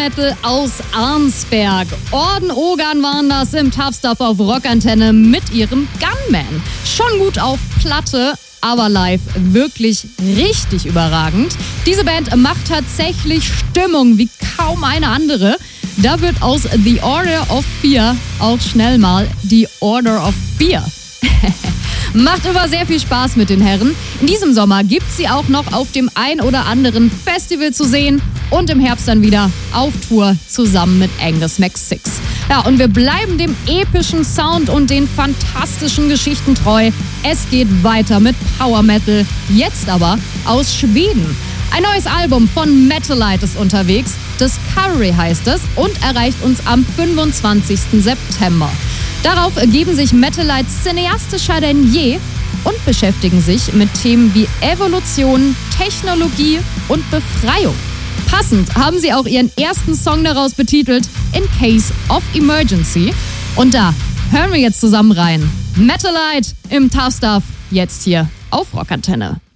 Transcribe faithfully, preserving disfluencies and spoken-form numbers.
Metal aus Arnsberg. Orden Ogan waren das im Tough Stuff auf Rockantenne mit ihrem Gunman. Schon gut auf Platte, aber live wirklich richtig überragend. Diese Band macht tatsächlich Stimmung wie kaum eine andere. Da wird aus The Order of Fear auch schnell mal The Order of Beer. Macht immer sehr viel Spaß mit den Herren. In diesem Sommer gibt sie auch noch auf dem ein oder anderen Festival zu sehen und im Herbst dann wieder auf Tour zusammen mit Angus Max Six. Ja, und wir bleiben dem epischen Sound und den fantastischen Geschichten treu. Es geht weiter mit Power Metal, jetzt aber aus Schweden. Ein neues Album von Metalite ist unterwegs. Discovery heißt es und erreicht uns am fünfundzwanzigsten September. Darauf geben sich Metalite cineastischer denn je und beschäftigen sich mit Themen wie Evolution, Technologie und Befreiung. Passend haben sie auch ihren ersten Song daraus betitelt, In Case of Emergency. Und da hören wir jetzt zusammen rein. Metalite im Tough Stuff, jetzt hier auf Rockantenne.